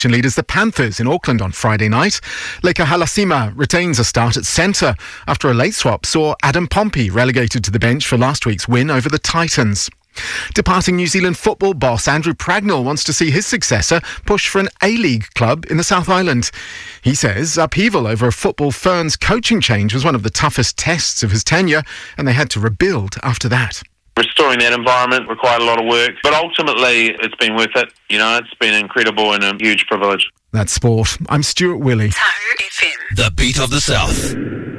leaders the Panthers in Auckland on Friday night. Leka Halasima retains a start at centre after a late swap saw Adam Pompey relegated to the bench for last week's win over the Titans. Departing New Zealand football boss Andrew Pragnell wants to see his successor push for an A-League club in the South Island. He says upheaval over a football Ferns coaching change was one of the toughest tests of his tenure, and they had to rebuild after that. Restoring that environment required a lot of work, but ultimately it's been worth it. You know, it's been incredible and a huge privilege. That's sport. I'm Stuart Willey. The beat of the South.